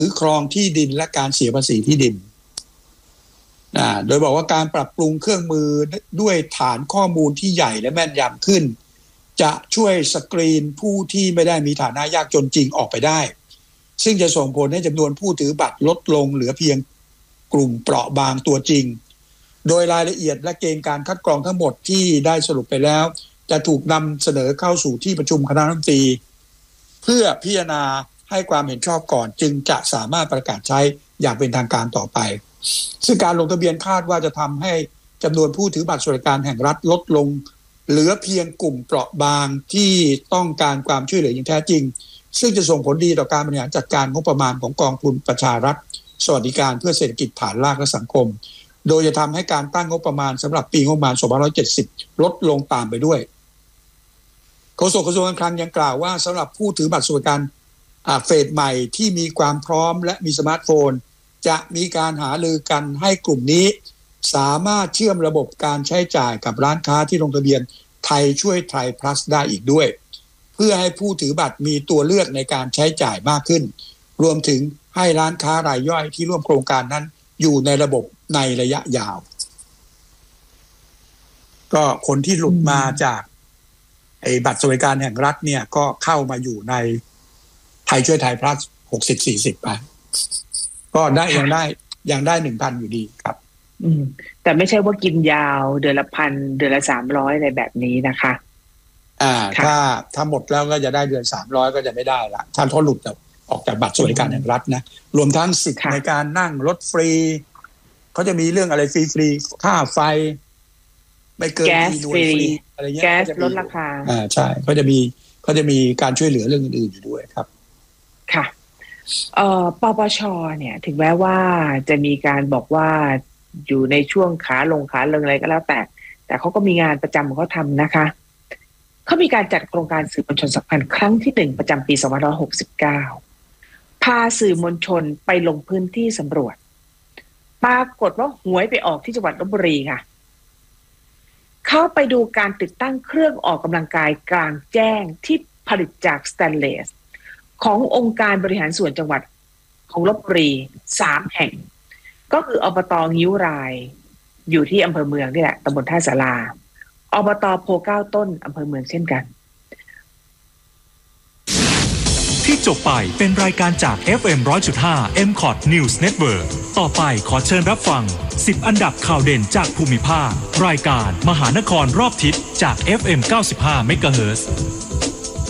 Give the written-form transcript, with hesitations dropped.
ครองที่ดินและการเสียภาษีที่ดินโดยบอกว่าการปรับปรุงเครื่องมือด้วยฐานข้อมูลที่ใหญ่และแม่นยำขึ้นจะช่วยสกรีนผู้ที่ไม่ได้มีฐานะยากจนจริงออกไปได้ซึ่งจะส่งผลให้จำนวนผู้ถือบัตรลดลงเหลือเพียงกลุ่มเปราะบางตัวจริงโดยรายละเอียดและเกณฑ์การคัดกรองทั้งหมดที่ได้สรุปไปแล้วจะถูกนำเสนอเข้าสู่ที่ประชุมคณะรัฐมนตรีเพื่อพิจารณาให้ความเห็นชอบก่อนจึงจะสามารถประกาศใช้อย่างเป็นทางการต่อไปซึ่งการลงทะเบียนคาดว่าจะทำให้จำนวนผู้ถือบัตรสวัสดิการแห่งรัฐลดลงเหลือเพียงกลุ่มเปราะบางที่ต้องการความช่วยเหลืออย่างแท้จริงซึ่งจะส่งผลดีต่อการบริหารจัดการงบประมาณของกองทุนประชารัฐสวัสดิการเพื่อเศรษฐกิจฐานรากและสังคมโดยจะทำให้การตั้งงบประมาณสำหรับปีงบประมาณ2570ลดลงตามไปด้วยโฆษกกระทรวงการคลังยังกล่าวว่าสำหรับผู้ถือบัตรสวัสดิการเฟสใหม่ที่มีความพร้อมและมีสมาร์ทโฟนจะมีการหารือกันให้กลุ่มนี้สามารถเชื่อมระบบการใช้จ่ายกับร้านค้าที่ลงทะเบียนไทยช่วยไทย plus ได้อีกด้วยเพื่อให้ผู้ถือบัตรมีตัวเลือกในการใช้จ่ายมากขึ้นรวมถึงให้ร้านค้ารายย่อยที่ร่วมโครงการนั้นอยู่ในระบบในระยะยาวก็คนที่หลุดมาจากบัตรสวัสดิการแห่งรัฐเนี่ยก็เข้ามาอยู่ในไทยช่วยไทย plus 60-40 ไปก็ได้ยังได้ 1,000 อยู่ดีครับแต่ไม่ใช่ว่ากินยาวเดือนละ1,000เดือนละ300อะไรแบบนี้นะคะถ้าหมดแล้วก็จะได้เดือน300ก็จะไม่ได้ละถ้าเขาหลุดออกจากบัตรสวัสดิการแห่งรัฐนะรวมทั้งสิทธิ์ในการนั่งรถฟรีเขาจะมีเรื่องอะไรฟรีค่าไฟไม่เกินหน่วยฟรีอะไรเงี้ยแก๊สลดราคาใช่เขาจะมีการช่วยเหลือเรื่องอื่นๆอยู่ด้วยครับค่ะปปชเนี่ยถึงแม้ว่าจะมีการบอกว่าอยู่ในช่วงขาลงอะไรก็แล้วแต่เขาก็มีงานประจำของเขาทำนะคะเขามีการจัดโครงการสื่อมวลชนสัมพันธ์ครั้งที่1ประจำปี2569พาสื่อมวลชนไปลงพื้นที่สำรวจปรากฏว่าหวยไปออกที่จังหวัดลพบุรีค่ะเข้าไปดูการติดตั้งเครื่องออกกำลังกายกลางแจ้งที่ผลิตจากสแตนเลสขององค์การบริหารส่วนจังหวัดของลพบุรี3แห่งก็คืออบต.งิ้วรายอยู่ที่อำเภอเมืองนี่แหละตำบลท่าศาลาอบต.โพ9ต้นอำเภอเมืองเช่นกันที่จบไปเป็นรายการจาก FM 100.5 MCOT News Network ต่อไปขอเชิญรับฟัง10อันดับข่าวเด่นจากภูมิภาครายการมหานครรอบทิศจาก FM 95 MHz